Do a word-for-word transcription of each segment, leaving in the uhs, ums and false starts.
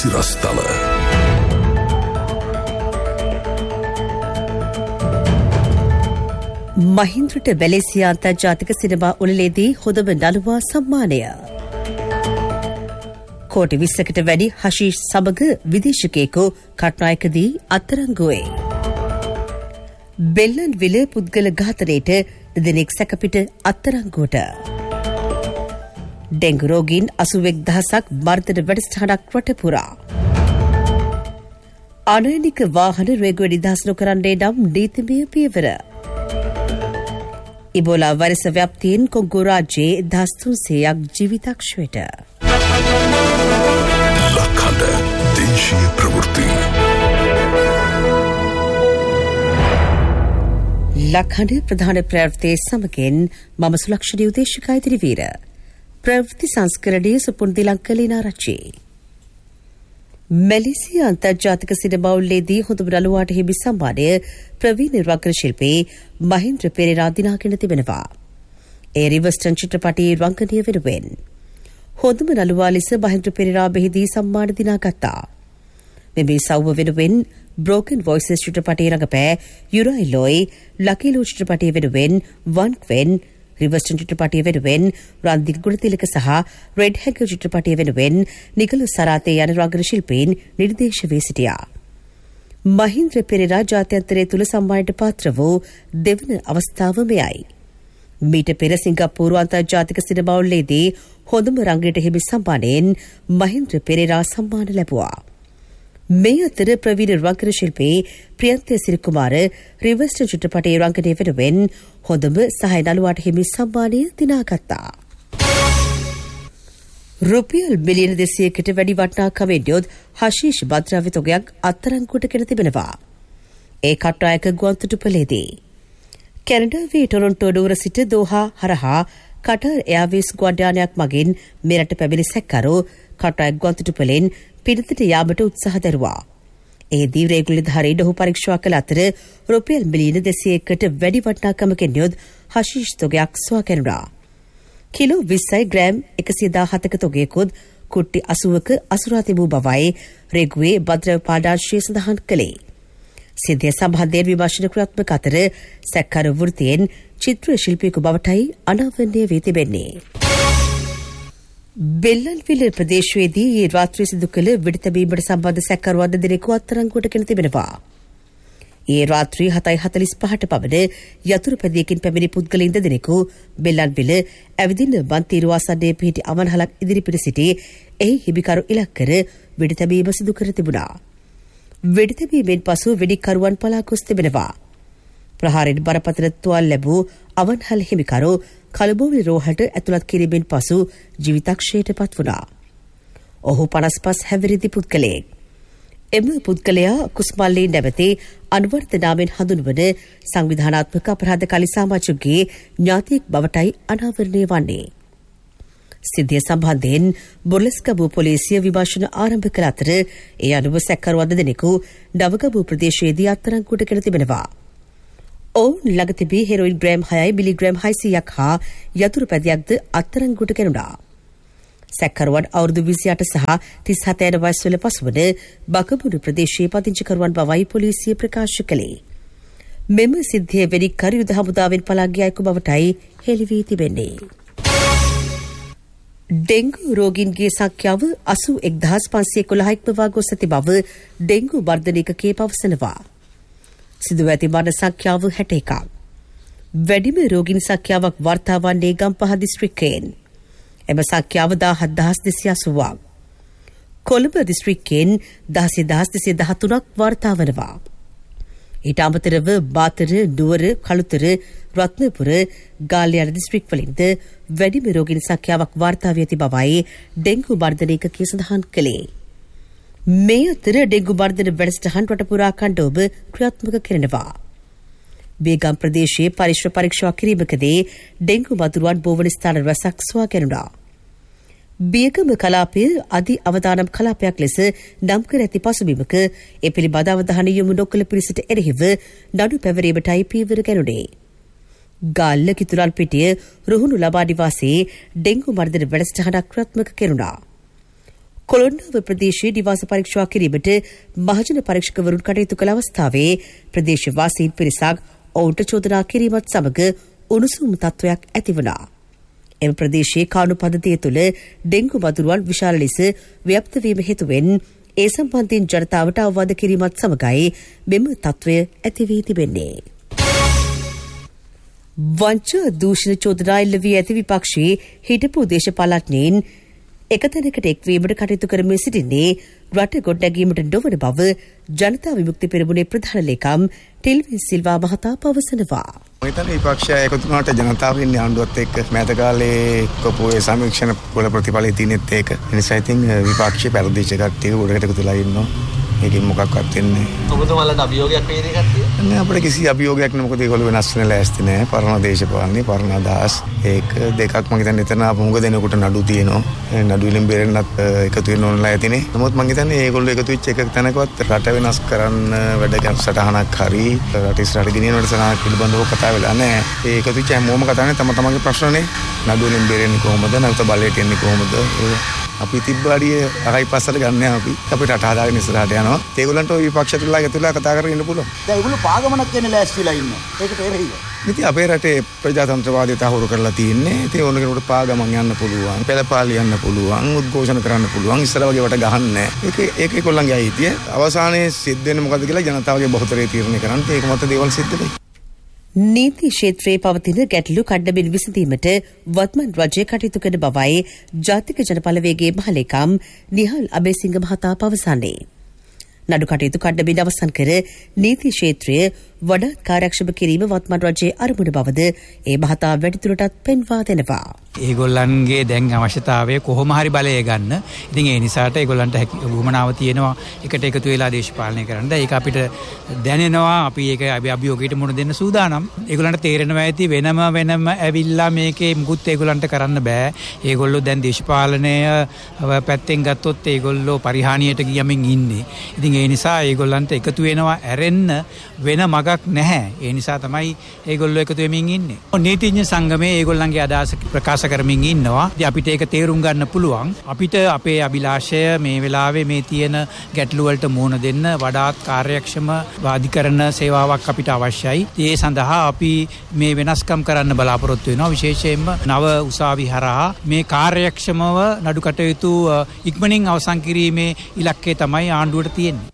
සිරස්තල මහින්ද්‍රට වැලේසියා අන්තර්ජාතික සිනමා උළෙලේදී හොඳම නළුවා සම්මානය. කෝටි විස්සකට වැඩි හෂීෂ් සමග විදේශිකයෙකු කට්නායකදී අත්අඩංගුවේ. බෙල්ලන් විල පුද්ගල ඝාතනයට දෙදෙනෙක් සැකපිට අත්අඩංගුවට. ඩෙංගු රෝගීන් අසූවෙක් දහසක් මර්ධන වැඩසටහනක් රට පුරා. අනයනික වාහන රේගුව නිදහස් නොකරන්නේ නම් නීතිමය පියවර. ඉබෝලා වෛරස ව්‍යාප්තියෙන් කොංගෝ රාජ්‍යයේ දහස් තුන්සීයක් ජීවිතක්ෂයට. ලක්හඬ දේශීය ප්‍රවෘත්ති. ලක්හඬ ප්‍රධාන ප්‍රවෘත්තියේ සමගින් මම සුලක්ෂණී උදේශිකා ඉදිරිවීර. ප්‍රවෘත්ති සංස්කරණයේ සුපුරුදු ලංකලීන ආරච්චි. මැලේසියා අන්තර්ජාතික සිනමා උළෙලේදී හොඳම නළුවාට හිමි සම්මානය ප්‍රවීණ නිර්මාණ ශිල්පී මහින්ද්‍ර පෙරේරා දිනාගෙන තිබෙනවා. ඒ රිවර්ස්ටන් චිත්‍රපටයේ රංගනය වෙනුවෙන් හොඳම නළුවා ලෙස මහින්ද්‍ර පෙරේරා මෙහිදී සම්මාන දිනාගත්තා. මෙම සෞව වෙනුවෙන් බ්‍රෝකන් වොයිසස් චිත්‍රපටයේ රඟපෑ යුරයි ලොයි, ලකී ලූ චිත්‍රපටයේ වෙනුවෙන් වන් ක්වෙන්, රිවර්ස්ටන් චිත්‍රපටයේ වෙනුවෙන් රන්දිල් ගුණතිලක සහ රෙඩ් හැගර් චිත්‍රපටයේ වෙනුවෙන් නිකලු සරාතේ යන රංගන ශිල්පීන් නිර්දේශ වී සිටියා. මහින්ද්‍ර පෙරේරා ජාත්‍යන්තරය තුළ සම්මානයට පාත්‍ර වූ දෙවන අවස්ථාව මෙයයි. මීට පෙර සිංගප්පූරු අන්තර්ජාතික සිනමා උළෙලේදී හොඳම රංගනයට හිමි සම්මානයෙන් මහින්ද්‍ර පෙරේරා සම්මාන ලැබුවා. මේ අතර ප්‍රවීණ රංගන ශිල්පී ප්‍රියන්තේ සිරිකුමාර රිවර්ස්ටන් චිත්‍රපටයේ රංගනය වෙනුවෙන් හොඳම සහාය නළුවාට හිමි සම්මානය දිනාගත්තා. රුපියල් මිලියන දෙසීයකට වැඩි වටිනාකමින් යොත් හෂීෂ් භද්‍රව්‍ය තොගයක් අත්අඩංගුවට ගෙන තිබෙනවා. ඒ කට්නායක ගුවන්තොටුපළේදී. කැනඩාවේ ටොරොන්ටෝ නුවර සිට දෝහා හරහා කටර් එයාර්වේස් ගුවන්යානයක් මගින් මෙරට පැමිණි සැකකරු කට්නායක ගුවන්තොටුපළෙන් පිරිතට යාමට උත්සාහ දරුවා. එහිදී රේගුල නිලධාරීන් ඔහු පරීක්ෂා කළ අතර රුපියල් මිලියන දෙසීයකට වැඩි වටිනාකමකින් යොත් හෂීෂ් තොගයක් සොයා ගැනුණා. කිලෝ විස්සයි ග්‍රෑම් එකසිය දාහතක තොගයකුත් කුට්ටි අසූවක අසුරා තිබූ බවයි රේගුවේ භද්‍රව්‍ය පාඩාංශය සඳහන් කළේ. සිද්ධිය සම්බන්ධයෙන් විමර්ශන ක්‍රියාත්මක අතර සැකකරු වෘත්තියෙන් චිත්‍ර ශිල්පියෙකු බවටයි අනාවරණය වී තිබෙන්නේ. බෙල්ලන්විල ප්‍රදේශයේදී ඊ රාත්‍රී සිදු කළ වෙඩිතැබීමට සම්බන්ධ සැකකරුවන් දෙදෙනෙකු අත්අඩංගුවට ගෙන තිබෙනවා. ඊ රාත්‍රී හතයි හතළිස් පහට පමණ යතුරුපැදියකින් පැමිණි පුද්ගලයින් දෙදෙනෙකු බෙල්ලන්විල ඇවිදින බන්තිරු ආසන්නයේ පිහිටි අවන්හලක් ඉදිරිපිට සිටි එහි හිමිකරු ඉලක්ක කර වෙඩිතැබීම සිදු කර තිබුණා. වෙඩිතැබීමෙන් පසු වෙඩිකරුවන් පලා ගොස් තිබෙනවා. ප්‍රහාරයෙන් බරපතල තුවාල ලැබූ අවන්හල් හිමිකරු කලබෝවිල රෝහලට ඇතුළත් කිරීමෙන් පසු ජීවිතක්ෂයට පත් වුණා. ඔහු පනස් පස් හැවිරිදි පුද්ගලයෙක්. එම පුද්ගලයා කුස්මල්ලේ නැමැති අනුවර්ත නාමයෙන් හඳුන්වන සංවිධානාත්මක අපරාධ කළි සමාජුගේ ඥාතියෙක් බවටයි අනාවරණය වන්නේ. සිද්ධිය සම්බන්ධයෙන් බොරලස්ගමුව පොලිසිය විමර්ශන ආරම්භ කළ අතර ඒ අනුව සැකකරුවන් දෙදෙනෙකු නවගමුව ප්‍රදේශයේදී අත්අඩංගුවට ගෙන තිබෙනවා. ඔවුන් ළඟ තිබී හෙරොයින් ග්‍රෑම් හයයි මිලිග්‍රෑම් හයිසීයක් හා යතුරු පැදියක්ද අත්අඩංගුවට ගැනුණා. සැකකරුවන් අවුරුදු විසිඅට සහ තිස් හත යන වයස්වල පසුවන බකමුණු ප්‍රදේශයේ පදිංචිකරුවන් බවයි පොලිසිය ප්‍රකාශ කළේ. මෙම සිද්ධිය වෙඩික්කරු යුද හමුදාවෙන් පලා ගිය අයෙකු බවටයි හෙළි වී තිබෙන්නේ. ඩෙංගු රෝගීන්ගේ සංඛ්‍යාව අසූ එක්දහස් පන්සිය එකොළහ ඉක්මවා ගොස් ඇති බව ඩෙංගු මර්ධන ඒකකයේ පවසනවා. සිදුව ඇති මරණ සංඛ්‍යාව හැට එකක්. වැඩිම රෝගීන් සංඛ්‍යාවක් වාර්තා වන්නේ ගම්පහ දිස්ත්‍රික්කයෙන්. එම සංඛ්‍යාව දාහත් දහස් දෙසිය අසූවක්. කොළඹ දිස්ත්‍රික්කයෙන් දහසය දහස් දෙසිය දහතුනක් වාර්තා වනවා. ඊට අමතරව බාතර, නුවර, කළුතර, රත්නපුර, ගාල්ල යන දිස්ත්‍රික්වලින්ද වැඩිම රෝගීන් සංඛ්‍යාවක් වාර්තා වී ඇති බවයි ඩෙංගු මර්ධන ඒකකය සඳහන් කළේ. මේ අතර ඩෙංගු මර්ධන වැඩසටහන් රට පුරා කණ්ඩෝම ක්‍රියාත්මක කරනවා. බේගම් ප්‍රදේශයේ පරිශ්‍ර පරීක්ෂා කිරීමකදී ඩෙංගු මදුරුවන් බෝවන ස්ථාන රැසක් සොයා ගැනුණා. බියගම කලාපය අධි අවදානම් කලාපයක් ලෙස නම් කර ඇති පසුබිමක ඒ පිළිබඳ අවධානය යොමු නොකළ පිරිසට එරෙහිව නඩු පැවරීමටයි පීවර ගැනුණේ. ගාල්ල කිතුරල් පිටිය රුහුණු ලබා නිවාසයේ ඩෙංගු මර්ධන වැඩසටහනක් ක්‍රියාත්මක කෙරුණා. කොළොන්නව ප්‍රදේශයේ නිවාස පරීක්ෂා කිරීමට මහජන පරීක්ෂකවරුන් කටයුතු කළ අවස්ථාවේ ප්‍රදේශවාසීන් පිරිසක් ඔවුන්ට චෝදනා කිරීමත් සමග උණුසුම් තත්ත්වයක් ඇතිවුණා. එම ප්‍රදේශයේ කාණු පද්ධතිය තුළ ඩෙංගු වදුරුවන් විශාල ලෙස ව්‍යාප්ත වීම හේතුවෙන් ඒ සම්බන්ධයෙන් ජනතාවට අවවාද කිරීමත් සමගයි මෙම තත්ත්වය ඇති වී තිබෙන්නේ. වංචා දූෂණ චෝදනා එල්ල වී ඇති විපක්ෂයේ හිටපු දේශපාලඥයින් එකතැනකට එක්වීමට කටයුතු කරමින් සිටින්නේ රට ගොඩනැගීමට නොවන බව ජනතා විමුක්ති පෙරමුණේ ප්‍රධාන ලේකම් ටෙල්වින් සිල්වා මහතා පවසනවා. මම විපක්ෂය එකතු වුණාට ජනතාව ඉන්නේ ආණ්ඩුවත් එක්ක මෑත කාලේ කොපුවේ සමීක්ෂණ වල ප්‍රතිඵලය තියෙනෙත් ඒක. ඒ නිසා ඉතින් විපක්ෂයේ පරිදිච්ච කට්ටිය උඩකට එකතු වෙලා ඉන්නවා. ඒකෙන් මොකක්වත් වෙන්නේ නැහැ. ඔබතුමාලට අභියෝගයක් වේද කට්ටිය? නෑ අපිට කිසි අභියෝගයක් නෑ. මොකද ඒගොල්ලෝ වෙනස් වෙන ලෑස්ති නෑ. පරණ දේශපාලනේ පරණ අදහස්. ඒක දෙකක් මම හිතන්නේ එතන හුඟ දෙනෙකුට නඩු තියෙනවා. ඒ නඩු වලින් බේරෙන්නත් එකතු වෙන්න ඕනලා ඇතිනේ. නමුත් මම හිතන්නේ ඒගොල්ලෝ එකතු වෙච්ච එක තැනකවත් රට වෙනස් කරන්න වැඩ සටහනක් හරි රට ඉස්සරහට ගෙනියන වැඩසටහනක් පිළිබඳව කතා වෙලා නෑ. ඒ එකතු වෙච්ච හැමෝම කතා කරන්නේ තම තමන්ගේ ප්‍රශ්නනේ. නඩු වලින් බේරෙන්නේ කොහොමද? නැවත බලයට එන්නේ කොහොමද? අපි තිබ්බාඩිය අරයි පස්සට ගන්න අපි අපිට රට හදාගෙන ඉස්සරහට යනවා. ඒගොල්ලන්ට ওই විපක්ෂතුලා එකතුලා කතා කරගෙන ඉන්න පුළුවන්. දැන් ඒගොල්ලෝ පාගමනක් වෙන්න ලෑස්තිලා ඉන්නවා. ඒකට එරෙහිව. ඉතින් අපේ රටේ ප්‍රජාතන්ත්‍රවාදය තහවුරු කරලා තියෙන්නේ. ඉතින් ඕන කෙනෙකුට පාගමන් යන්න පුළුවන්, පෙළපාලි යන්න පුළුවන්, උද්ඝෝෂණ කරන්න පුළුවන්. ඉස්සර වගේ වට ගහන්නේ නැහැ. ඒක ඒක ඒගොල්ලන්ගේ අයිතිය. අවසානයේ සිද්ධ වෙන්නේ මොකද්ද කියලා ජනතාවගේ බහුතරය තීරණය කරන්නේ. ඒක මත දේවල් සිද්ධ වෙයි. නීති ක්ෂේත්‍රයේ පවතින ගැටලු කඩමින් විසඳීමට වත්මන් රජය කටයුතු කරන බවයි ජාතික ජනපලවේගයේ මහලේකම් නිහල් අබේසිංහ මහතා පවසන්නේ. නඩු කටයුතු කඩමින් අවසන් කර නීති ක්ෂේත්‍රය වඩාත් කාර්යක්ෂම කිරීම වත්මන් රජයේ අරමුණ බවද ඒ මහතා වැඩිදුරටත් පෙන්වා දෙනවා. ඒගොල්ලන්ගේ දැන් අවශ්‍යතාවය කොහොම හරි බලය ගන්න. ඉතින් ඒ නිසාට ඒගොල්ලන්ට වුමනාව තියෙනවා එකට එකතු වෙලා දේශපාලනය කරන්න. ඒක අපිට දැනෙනවා. අපි ඒක අභියෝගයට මුහුණ දෙන්න සූදානම්. ඒගොල්ලන්ට තේරෙනවා ඇති වෙනම වෙනම ඇවිල්ලා මේකේ මුකුත් ඒගොල්ලන්ට කරන්න බෑ. ඒගොල්ලෝ දැන් දේශපාලනය පැත්තෙන් ගත්තොත් ඒගොල්ලෝ පරිහානියට ගියමින් ඉන්නේ. ඉතින් ඒ නිසා ඒගොල්ලන්ට එකතු වෙනවා ඇරෙන්න වෙන මගක් නැහැ. ඒ නිසා තමයි ඒගොල්ලෝ එකතු වෙමින් ඉන්නේ. නීතිඥ සංගමයේ ඒගොල්ලන්ගේ අදහස ප්‍රකාශ කරමින් ඉන්නවා. ඉතින් අපිට ඒක තේරුම් ගන්න පුළුවන්. අපිට අපේ අභිලාෂය මේ වෙලාවේ මේ තියෙන ගැටලු වලට මුහුණ දෙන්න වඩාත් කාර්යක්ෂම වාදිකරණ සේවාවක් අපිට අවශ්‍යයි. ඒ සඳහා අපි මේ වෙනස්කම් කරන්න බලාපොරොත්තු වෙනවා. විශේෂයෙන්ම නව උසාවි හරහා මේ කාර්යක්ෂමව නඩු කටයුතු ඉක්මනින් අවසන් කිරීමේ ඉලක්කය තමයි ආණ්ඩුවට තියෙන්නේ.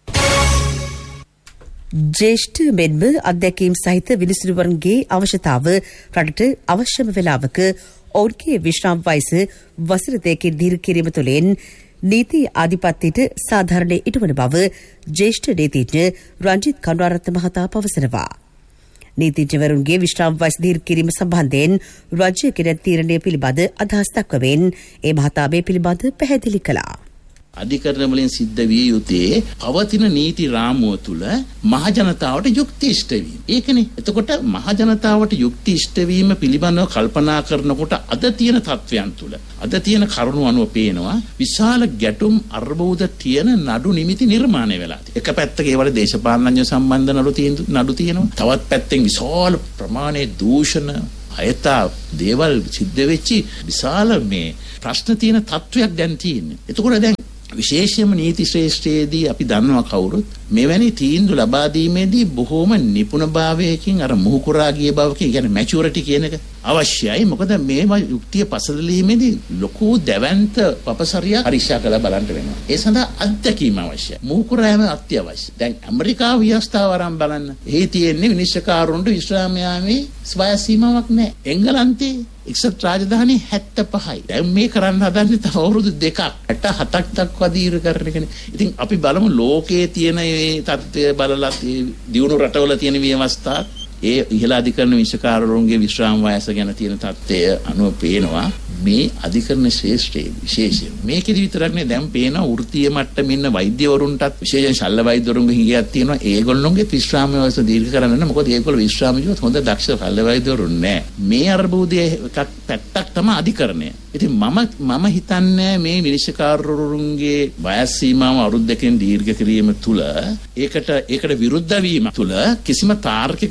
ජේෂ්ඨ මෙන්ම අධ්‍යක්ීම් සහිත විනිසුරුවන්ගේ අවශ්‍යතාව රටට අවශ්‍යම වෙලාවක ඔවුන්ගේ විශ්‍රාම වයස වසර දෙකකින් දීර්ඝ කිරීම තුළින් නීති ආධිපත්‍යයට සාධාරණය ඉටුවන බව ජේෂ්ඨ නීතිඥ රංජිත් කරුණාරත්න මහතා පවසනවා. නීතිඥවරුන්ගේ විශ්‍රාම වයස දීර්ඝ කිරීම සම්බන්ධයෙන් රජය කෙරෙන තීරණය පිළිබඳ අදහස් දක්වමින් ඒ මහතා මේ පිළිබඳ පැහැදිලි කළා. අධිකරණ වලින් සිද්ධ විය යුත්තේ පවතින නීති රාමුව තුල මහ ජනතාවට යුක්ති ඉෂ්ට වීම. ඒකනේ. එතකොට මහ ජනතාවට යුක්ති ඉෂ්ට වීම පිළිබඳව කල්පනා කරනකොට අද තියෙන තත්වයන් තුල අද තියෙන කරුණු අනුව පේනවා විශාල ගැටුම් අර්බුද තියෙන නඩු නිමිති නිර්මාණය වෙලා තියෙනවා. එක පැත්තක ඒවල දේශපාලනඥ සම්බන්ධ නඩු තියෙන නඩු තියෙනවා. තවත් පැත්තෙන් විශාල ප්‍රමාණයේ දූෂණ අයථා දේවල් සිද්ධ වෙච්චි විශාල මේ ප්‍රශ්න තියෙන තත්වයක් දැන් තියෙන්නේ. එතකොට දැන් විශේෂයෙන්ම නීති ශ්‍රේෂ්ඨයේදී අපි දන්නවා කවුරුත් මෙවැනි තීන්දුව ලබා දීමේදී බොහෝම නිපුණභාවයකින් අර මුහුකුරා ගිය බවකින් කියන්නේ මැචුරිටි කියන එක අවශ්‍යයි. මොකද මේවා යුක්තිය පසදලීමේදී ලොකු දැවැන්ත පපසරියක් පරීක්ෂා කරලා බලන්න වෙනවා. ඒ සඳහා අත්දැකීම අවශ්‍යයි. මුහුකුරාම අත්‍යවශ්‍යයි. දැන් ඇමරිකාව ව්‍යවස්ථාව ආරම්භ බලන්න. එහි තියෙන්නේ විනිශ්චයකාරුන්ට විශ්‍රාම යාමේ වයස් සීමාවක් නැහැ. එංගලන්තේ එක්සත් රාජධානී හැත්තෑ පහයි. දැන් මේ කරන්න හදන්නේ තව අවුරුදු දෙකක් හැත්තෑ හතක් දක්වා දීර්ඝ කරන එකනේ. ඉතින් අපි බලමු ලෝකයේ තියෙන මේ තත්ත්වය බලලා දියුණු රටවල තියෙන ව්‍යවස්ථා ඒ ඉහළ අධිකරණ විශ්කාරවරුන්ගේ විශ්‍රාම වයස ගැන තියෙන තත්ත්වය අනුව පේනවා මේ අධිකරණ ශ්‍රේෂ්ඨයේ විශේෂය. මේකෙදි විතරක් නේ දැන් පේනවා වෘත්තීය මට්ටමේ ඉන්න වෛද්‍යවරුන්ටත් විශේෂයෙන් ශල්‍ය වෛද්‍යවරුන්ගේ හිගයක් තියෙනවා. ඒගොල්ලොන්ගේ විශ්‍රාම වයස දීර්ඝ කරන්න නෑ. මොකද ඒගොල්ලෝ විශ්‍රාම ජීවත් හොඳ දක්ෂ ශල්‍ය වෛද්‍යවරුන් නෑ. මේ අර්බුදයේ එකක් පැත්තක් තමයි අධිකරණය. ඉතින් මම මම හිතන්නේ මේ විනිශ්චයකාරවරුන්ගේ වයස් සීමාව අවුරුදු දෙකකින් දීර්ඝ කිරීම තුළ ඒකට ඒකට විරුද්ධ වීම තුළ කිසිම තාර්කික බවක්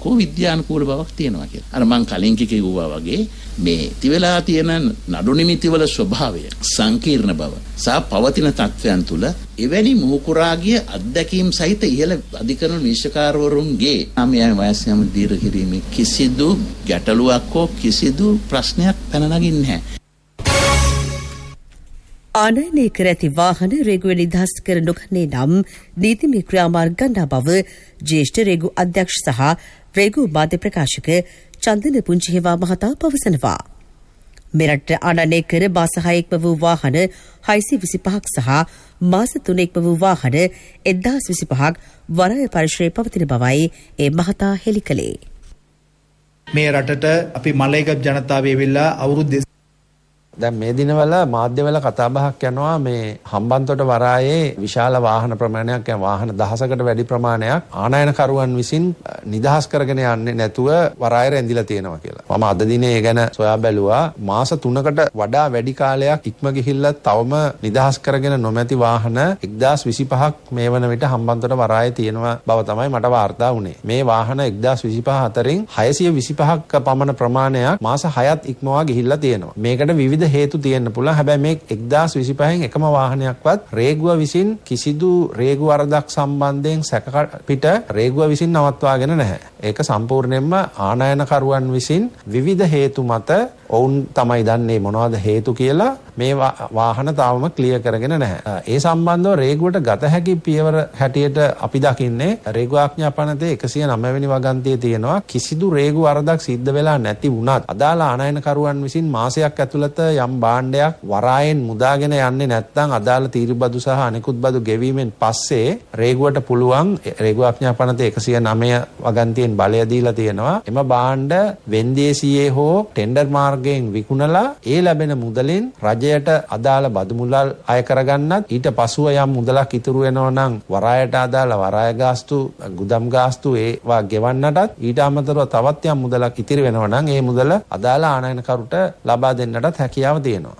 කෝ විද්‍යානුකූල බවක් තියෙනවා කියලා. අර මං කලින් කිව්වා වගේ මේ තියලා තියෙන නඩු නිමිතිවල ස්වභාවය සංකීර්ණ බව සහ පවතින තත්ත්වයන් තුළ එවැනි මුහුකුරාගිය අත්දැකීම් සහිත ඉහළ අධිකරණ නිශ්චකාරවරුන්ගේ ආමියන් වයස්යම දීර්ඝ කිරීමේ කිසිදු ගැටලුවක් හෝ කිසිදු ප්‍රශ්නයක් පැන නගින්නේ නැහැ. ආනයනය කර ඇති වාහන රේගුවේ නිදහස් කර නොගන්නේ නම් නීතිමය ක්‍රියාමාර්ග ගන්නා බව ජ්‍යෙෂ්ඨ රේගු අධ්‍යක්ෂ සහ රේගු මාධ්‍ය ප්‍රකාශක චන්දන පුංචිහෙවා මහතා පවසනවා. මෙරට ආනයනය කර මාස හයක්ම වූ වාහන හයසිය විසිපහක් සහ මාස තුනක්ම වූ වාහන එක්දාස් විසිපහක් වරාය පරිශ්‍රයේ පවතින බවයි ඒ මහතා හෙළි කළේ. මේ රටට අපි මලයිගම් ජනතාව වෙලා අවුරුදු දැන් මේ දිනවල මාධ්‍යවල කතා බහක් යනවා මේ හම්බන්තොට වරායේ විශාල වාහන ප්‍රමාණයක් යන වාහන දහසකට වැඩි ප්‍රමාණයක් ආනයනකරුවන් විසින් නිදහස් කරගෙන යන්නේ නැතුව වරාය රැඳිලා තියෙනවා කියලා. මම අද දිනේ ඒ ගැන සොයා බැලුවා. මාස තුනකට වඩා වැඩි කාලයක් ඉක්ම ගිහිල්ලා තවම නිදහස් කරගෙන නොමැති වාහන එක්දාස් විසිපහක් මේ වන විට හම්බන්තොට වරායේ තියෙනවා බව තමයි මට වාර්තා වුණේ. මේ වාහන එක්දාස් විසිපහ අතරින් හයසිය විසිපහක් පමණ ප්‍රමාණයක් මාස හයත් ඉක්මවා ගිහිල්ලා තියෙනවා. මේකට විවිධ හේතු තියෙන්න පුළුවන්. හැබැයි මේ එක්දාස් විසිපහෙන් එකම වාහනයක්වත් රේගුව විසින් කිසිදු රේගු වරදක් සම්බන්ධයෙන් සැක පිට රේගුව විසින් නවත්වාගෙන නැහැ. ඒක සම්පූර්ණයෙන්ම ආනයනකරුවන් විසින් විවිධ හේතු මත ඔවුන් තමයි දන්නේ මොනවද හේතු කියලා මේ වාහන තාවම ක්ලියර් කරගෙන නැහැ. ඒ සම්බන්ධව රේගුවට ගත හැකි පියවර හැටියට අපි දකින්නේ රේගු ආඥා පනතේ එකසිය නවය වෙනි වගන්තියේ තියෙනවා කිසිදු රේගු වරදක් සිද්ධ වෙලා නැති වුණත් අදාළ ආනයනකරුවන් විසින් මාසයක් ඇතුළත යම් භාණ්ඩයක් වරායෙන් මුදාගෙන යන්නේ නැත්නම් අදාළ තීරුබදු සහ අනෙකුත් බදු ගෙවීමෙන් පස්සේ රේගුවට පුළුවන් රේගු ආඥා පනතේ එකසිය නවය වගන්තියෙන් බලය දීලා තියෙනවා එම භාණ්ඩ වෙන්දේසියේ හෝ ටෙන්ඩර් මාර්ගයෙන් විකුණලා ඒ ලැබෙන මුදලින් රජයට අදාළ බදු මුදල් අය කරගන්නත් ඊට පසුව යම් මුදලක් ඉතුරු වෙනවා නම් වරායට අදාළ වරාය ගාස්තු ගුදම් ගාස්තු ඒවා ගෙවන්නටත් ඊට අමතරව තවත් යම් මුදලක් ඉතිරි වෙනවා නම් ඒ මුදල අදාළ ආනයනකරුට ලබා දෙන්නටත් හැකියාව තියෙනවා.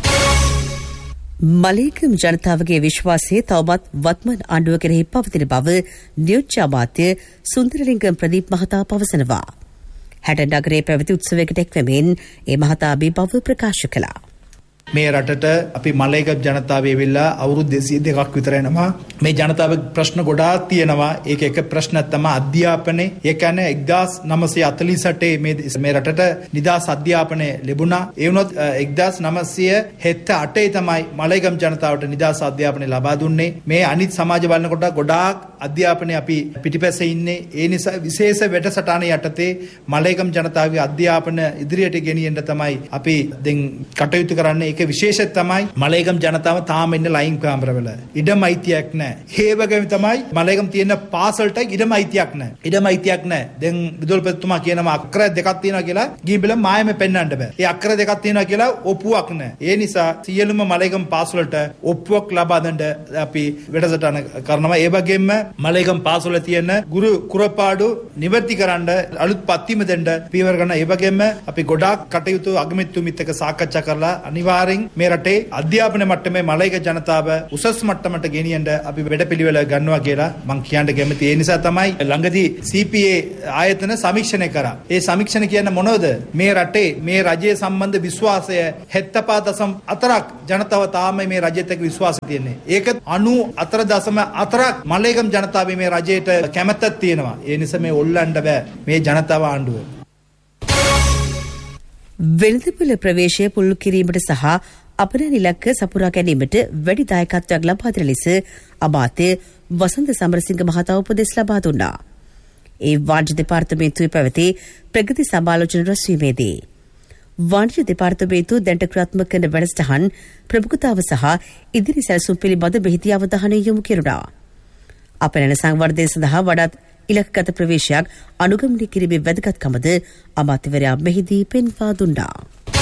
මලයිගම් ජනතාවගේ විශ්වාසය තවමත් වත්මන් ආණ්ඩුව කෙරෙහි පවතින බව නියෝජ්‍ය අමාත්‍ය සුන්දරලිංගම් ප්‍රදීප් මහතා පවසනවා. හැට නගරයේ පැවති උත්සවයකට එක්වමින් ඒ මහතා මේ බව ප්‍රකාශ කළා. මේ රටට අපි මලයිගම් ජනතාව වෙලා අවුරුදු දෙසිය දෙකක් විතර යනවා. මේ ජනතාවගේ ප්‍රශ්න ගොඩාක් තියෙනවා. ඒක එක ප්‍රශ්නයක් තමයි අධ්‍යාපනයේ. ඒ කියන්නේ එක්දාස් නවසිය හතළිස් අටේ මේ මේ රටට නිදහස් අධ්‍යාපනය ලැබුණා. ඒ වුණොත් එක්දාස් නවසිය හෙට අටේ තමයි මලයිගම් ජනතාවට නිදහස් අධ්‍යාපනය ලබා දුන්නේ. මේ අනිත් සමාජ බලනකොට ගොඩාක් අධ්‍යාපනය අපි පිටිපස්සේ ඉන්නේ. ඒ නිසා විශේෂ වැඩසටහන යටතේ මලයිගම් ජනතාවගේ අධ්‍යාපන ඉදිරියට ගෙනියන්න තමයි අපි දැන් කටයුතු කරන්නේ. ඒක විශේෂය තමයි මලයිගම් ජනතාව තාම ඉන්න ලයින් කාමරවල ඉඩම අයිතියක් නැහැ. ඒ වගේම තමයි මලයිගම් තියෙන පාසලට ඉඩම අයිතියක් නැහැ. ඉඩම අයිතියක් නැහැ. දැන් විදුල්පතිතුමා කියනවා අක්කර දෙකක් තියෙනවා කියලා ගිහින් මායෙම පෙන්වන්න බෑ. ඒ අක්කර දෙකක් තියෙනවා කියලා ඔප්පුවක් නැහැ. ඒ නිසා සියලුම මලයිගම් පාසලට ඔප්පුවක් ලබා දෙන්න අපි වැඩසටහන කරනවා. ඒ වගේම මලයිගම් පාසල තියෙන ගුරු කුරපාඩු නිවර්ති කරන්න අලුත් පත්තිම දෙන්න පියවර ගන්න. ඒ වගේම අපි ගොඩාක් කටයුතු අගමැතිතුමිත් එක්ක සාකච්ඡා කරලා අනිවාර්යෙන් මේ රටේ අධ්‍යාපන මට්ටමේ මලයිග ජනතාව උසස් මට්ටමට ගෙනියන්න අපි වැඩපිළිවෙල ගන්නවා කියලා මම කියන්න කැමතියි. ඒ නිසා තමයි ළඟදී සී පී ඒ ආයතන සමීක්ෂණය කරා. ඒ සමීක්ෂණ කියන්නේ මොනවද? මේ රටේ මේ රජයේ සම්බන්ධ විශ්වාසය හෙත්තපහ දශම හතරක් ජනතාව තාම මේ රජයට එක්ක විශ්වාසය තියෙන්නේ. ඒක අනූ හතර දශම හතරක් මලයිගම් ජනතාවේ මේ රජයට කැමැත්තක් තියෙනවා. ඒ නිසා මේ ඔල්ලන්න බෑ මේ ජනතාව ආණ්ඩුව. වෙළඳපොළ ප්‍රවේශය පුළුල් කිරීමට සහ අපනයන ඉලක්ක සපුරා ගැනීමට වැඩි දායකත්වයක් ලබා දෙන ලෙස අමාත්‍ය වසන්ත සමරසිංහ මහතා උපදෙස් ලබා දුන්නා. ඒ වාණිජ්‍ය දෙපාර්තමේන්තුවේ පැවති ප්‍රගති සමාලෝචන රැස්වීමේදී වාණිජ්‍ය දෙපාර්තමේන්තුව දැනට ක්‍රියාත්මක කරන වැඩසටහන් ප්‍රමුඛතාව සහ ඉදිරි සැලසුම් පිළිබඳ මෙහිදී අවධානය යොමු කෙරුණා. අපනයන සංවර්ධනය සඳහා වඩාත් ඉලක්කගත ප්‍රවේශයක් අනුගමනය කිරීමේ වැදගත්කමද අමාත්‍යවරයා මෙහිදී පෙන්වා දුන්නා.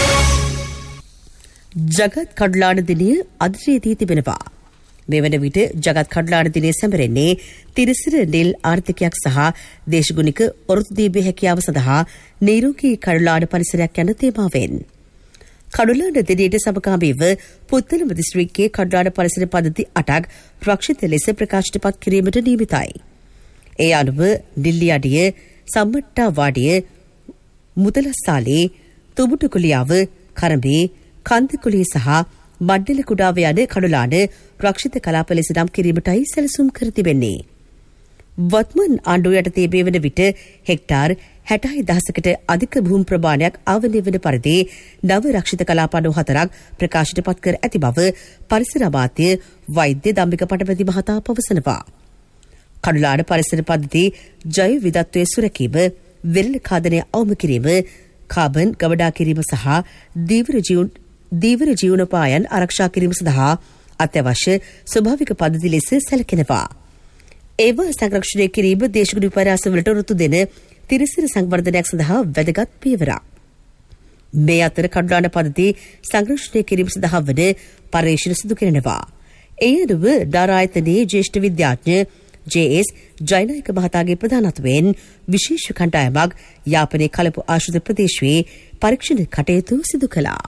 ජගත් කඩුලාන දිනය අදටදී තිබෙනවා. මේ වන විට ජගත් කඩුලාන දිනය සැමරෙන්නේ තිරිසිර නිල් ආර්ථිකයක් සහ දේශගුණික ඔරොත්තු දීමේ හැකියාව සඳහා නිරෝගී කඩුලාන පරිසරයක් යන තේමාවෙන්. කඩුලාන දිනයට සමගාමීව පුත්තලම දිස්ත්‍රික්කයේ කඩුලාන පරිසර පද්ධති අටක් රක්ෂිත ලෙස ප්‍රකාශයට පත් කිරීමට නියමිතයි. ඒ අනුව දිල්ලි අඩිය සම්මට්ටා වාඩිය මුදලස්සාලේ තුබුටුකුලියාව කරඹේ කන්දකුලිය සහ මඩ්ඩල කුඩාව යන කඩුලාන රක්ෂිත කලාප ලෙස නම් කිරීමටයි සැලසුම් කර තිබෙන්නේ. වත්මන් ආණ්ඩුව යටතේ මේ වන විට හෙක්ටාර් හැටහයි දහසකට අධික භූමි ප්‍රමාණයක් ආවරණය වන පරිදි නව රක්ෂිත කලාප අනූහතරක් ප්‍රකාශයට පත් කර ඇති බව පරිසර අමාත්‍ය වෛද්‍ය දම්මික පටපති මහතා පවසනවා. කඩුලාන පරිසර පද්ධති ජෛව විවිධත්වයේ සුරැකීම, වෙරළ ඛාදනය අවම කිරීම, කාබන් ගබඩා කිරීම සහ දීවර ජීවන දීවර ජීවනෝපායන් ආරක්ෂා කිරීම සඳහා අත්‍යවශ්‍ය ස්වභාවික පද්ධති ලෙස සැලකෙනවා. ඒවා සංරක්ෂණය කිරීම දේශගුණ විපර්යාසවලට රුතු දෙන තිරසිර සංවර්ධනයක් සඳහා වැදගත් පියවරක්. මේ අතර කඩුලාන පද්ධති සංරක්ෂණය කිරීම සඳහා වන පර්යේෂණ සිදු කරනවා. ඒ අනුව ඩාරායතනයේ ජ්‍යෙෂ්ඨ විද්‍යාඥ ජේ.එස්. ජයනායක මහතාගේ ප්‍රධානත්වයෙන් විශේෂ කණ්ඩායමක් යාපනයේ කලපු ආශ්‍රිත ප්‍රදේශයේ පරීක්ෂණ කටයුතු සිදු කළා.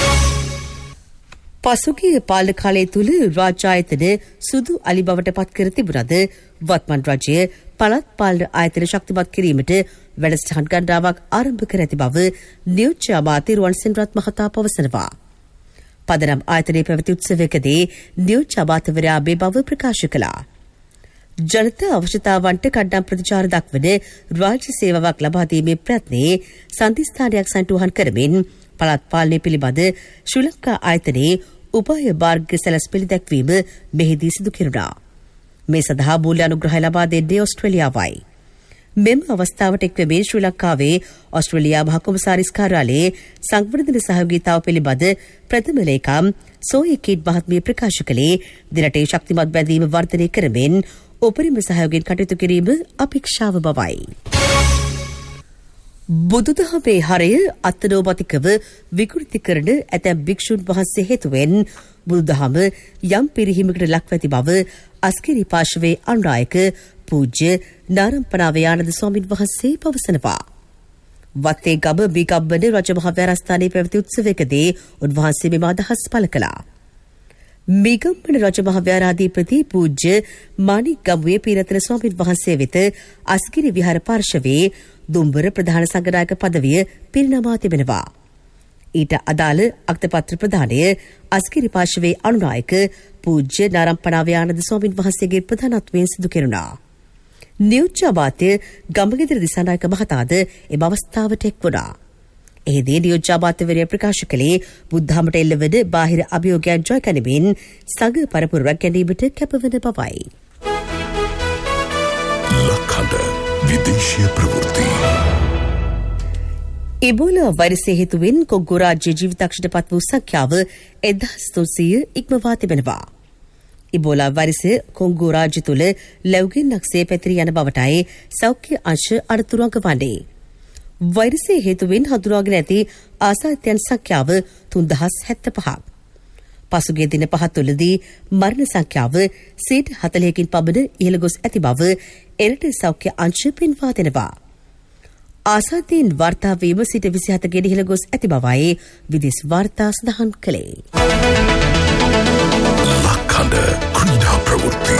පසුගිය පාලන කාලය තුළ රාජ්‍ය ආයතන සුදු අලි බවට පත් කර තිබුණද වත්මන් රජය පළාත් පාලන ආයතන ශක්තිමත් කිරීමට වැඩසටහන් ගණනාවක් ආරම්භ කර ඇති බව නියෝජ්‍ය අමාත්‍ය රුවන් සෙනරත් මහතා පවසනවා. පදනම් ආයතනයේ පැවති උත්සවයකදී නියෝජ්‍ය අමාත්‍යවරයා මේ බව ප්‍රකාශ කළා. ජනතා අවශ්‍යතාවන්ට කඩ්ඩම් ප්‍රතිචාර දක්වන රාජ්‍ය සේවාවක් ලබා දීමේ ප්‍රයත්නයේ සන්ධිස්ථානයක් සැලසුම් කරමින් පළාත් පාලනය පිළිබඳ ශ්‍රී ලංකා ආයතනයේ උපාය මාර්ග සැලැස්පෙළි දැක්වීම මෙහිදී සිදු කෙරුණා. මේ සඳහා මූල්‍ය අනුග්‍රහය ලබා දෙන්නේ ඕස්ට්‍රේලියාවයි. මෙම අවස්ථාවට එක්වමින් ශ්‍රී ලංකාවේ ඕස්ට්‍රේලියා මහ කොමසාරිස් කාර්යාලයේ සංවර්ධන සහයෝගීතාව පිළිබඳ ප්‍රථම ලේකම් සෝයි කීඩ් මහත්මිය ප්‍රකාශ කළේ දිනටේ ශක්තිමත් බැඳීම වර්ධනය කරමින් උපරිම සහයෝගයෙන් කටයුතු කිරීම අපේක්ෂාව බවයි. බුදුදහමේ හරය අත්නෝමතිකව විකෘති කරන ඇතැම් භික්ෂුන් වහන්සේ හේතුවෙන් බුදුදහම යම් පිරිහීමකට ලක්ව ඇති බව අස්කිරි පාර්ශවයේ අනුනායක පූජ්‍ය නාරම්පනාවේ ආනන්ද ස්වාමීන් වහන්සේ පවසනවා. වත්තේ ගම බිගම්බන රජමහා විහාරස්ථානයේ පැවති උත්සවයකදී උන්වහන්සේ මෙම අදහස් පළ කළා. මිගම්බන රජමහා විහාරාධිපති පූජ්‍ය මාණික් ගම්මුවේ පීරතන ස්වාමීන් වහන්සේ වෙත අස්කිරි විහාර පාර්ශවයේ දුම්බර ප්‍රධාන සංඝනායක පදවිය පිරිනමා තිබෙනවා. ඊට අදාළ අක්තපත්‍ර ප්‍රදානය අස්කිරි පාර්ශවයේ අනුනායක පූජ්‍ය නාරම්පනාවේ ආනන්ද ස්වාමීන් වහන්සේගේ ප්‍රධානත්වයෙන් සිදු කෙරුණා. නියෝජ්‍ය අමාත්‍ය ගම්බගෙදර දිසානායක මහතාද එම අවස්ථාවට එක් වුණා. එහිදී නියෝජ්‍ය අමාත්‍යවරයා ප්‍රකාශ කළේ බුද්ධාමට එල්ලවන බාහිර අභියෝගයන් ජය ගැනීමෙන් සංඝ පරපුරක් ගැනීමට කැපවන බවයි. ලක්හඬ විදේශීය ප්‍රවෘත්ති. ඉබෝලා වෛරසය හේතුවෙන් කොංගෝ රාජ්‍ය ජීවිතක්ෂයට පත් වූ සංඛ්‍යාව එක්දහස් තුන්සිය ඉක්මවා තිබෙනවා. ඉබෝලා වෛරසය කොංගෝ රාජ්‍ය තුළ ලැබුගින්නක්සේ පැතිරී යන බවටයි සෞඛ්‍ය අංශ අනතුරුවක වන්නේ. වෛරසය හේතුවෙන් හඳුනාගෙන ඇති ආසාදිතයන් සංඛ්‍යාව තුන්දහස් හැත්තෑපහක්. පසුගිය දින පහ තුළදී මරණ සංඛ්‍යාව සියයට හතළිහකින් පමණ ඉහළ ගොස් ඇති බව එරට සෞඛ්‍ය අංශ පෙන්වා දෙනවා. ආසාදීන් වාර්තා වීම සිට විසිහත ගෙන ඉහළ ගොස් ඇති බවයි විදේශ වාර්තා සඳහන් කළේ. ලක්හඬ ක්‍රීඩා ප්‍රවෘත්ති.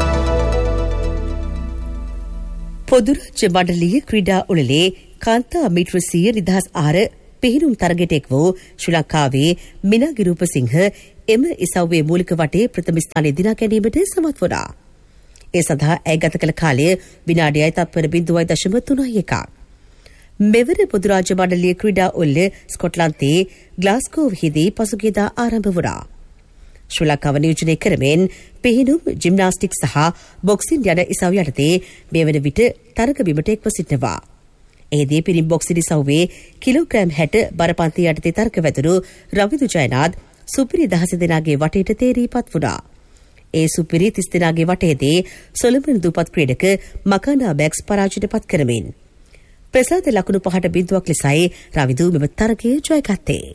පොදුරාජ්‍ය මණ්ඩලීය ක්‍රීඩා උළෙලේ කාන්තා මීටර සිය නිදහස් ආර පිහිනුම් තරගයට එක් වූ ශ්‍රී ලංකාවේ මිනාගි රූපසිංහ එම ඉසව්වේ මූලික වටේ ප්‍රථම ස්ථානය දිනා ගැනීමට සමත් වුණා. ඒ සඳහා ඇය ගත කළ කාලය විනාඩියයි තත්පර බිංදුවයි දශම තුනයි එකක්. මෙවර පොදුරාජ්‍ය මණ්ඩලීය ක්‍රීඩා උළෙල ස්කොට්ලන්තයේ ග්ලාස්ගෝවෙහිදී පසුගියදා ආරම්භ වුණා. ශ්‍රී ලංකාව නියෝජනය කරමින් පිහිනුම් ජිම්නාස්ටික් සහ බොක්සින් යන ඉසව් යටතේ මේ වන විට තරග බිමට එක්ව සිටිනවා. එහිදී පිරිම් බොක්සින් ඉසව්වේ කිලෝග්‍රෑම් හැට බරපන්ති යටතේ තරග වැදුණු රවිදු ජයනාත් සුපිරි දහස දෙනාගේ වටේට තේරීපත් වුණා. ඒ සුපිරි තිස් දෙනාගේ වටේදී සොලමන් දූපත් ක්‍රීඩක මකානා බැක්ස් පරාජයට පත් කරමින් ප්‍රසාද ලකුණු පහට බිඳුවක් ලෙසයි රවිදු මෙම තරගයේ ජයගත්තේ.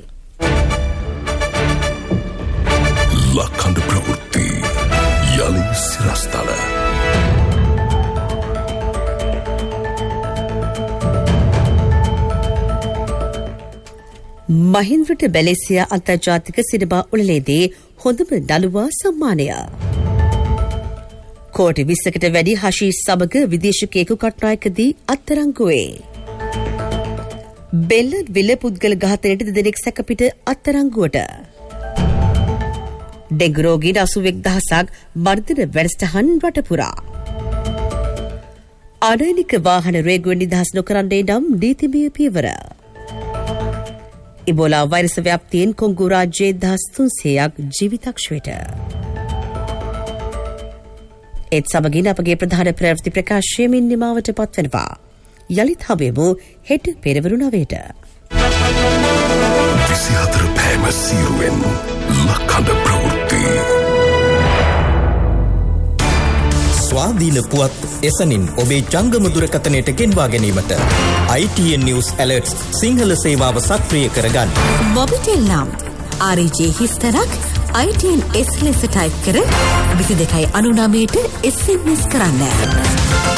ලක්හඬ ප්‍රවෘත්ති යලි සිරස්තල. මහින්ද්‍රට බැලේසියා අන්තර්ජාතික සිනමා උළෙලේදී හොඳම නළුවා සම්මානය. කෝටි විස්සකට වැඩි හෂීෂ් සමග විදේශිකයෙකු කට්නායකදී අත්අඩංගුවේ. බෙල්ලන් විල පුද්ගල ඝාතනයට දෙදෙනෙක් සැකපිට අත්අඩංගුවට. ඩෙංගු රෝගීන් අසූවෙක් දහසක් මර්ධන වැඩසටහන් රටපුරා. අනයිනික වාහන රේගුවෙන් නිදහස් නොකරන්නේ නම් නීතිමය පියවර. ඉබෝලා වෛරස ව්‍යාප්තියෙන් කොංගු රාජ්‍යයේ දහස් තුන්සියයක් ජීවිතක්ෂයට. ඒත් සමගින් අපගේ ප්‍රධාන ප්‍රවෘත්ති ප්‍රකාශයමින් නිමාවට පත්වනවා. යළිත් හමුවෙමු හෙට පෙරවරු නවයට. විසිහතර පෑම සීරුවෙන් ලක්හඬ ප්‍රවෘත්ති. ස්වාධීන පුවත් එසනින් ඔබේ ජංගම දුරකථනයට ගෙන්වා ගැනීමට I T N News Alerts Sinhala සේවාව සක්‍රිය කරගන්න. මොබිටෙල් නම් R J හිස්තරක් I T N S ලෙස ටයිප් කර විසි දෙකයි අනු නවයට S M S කරන්න.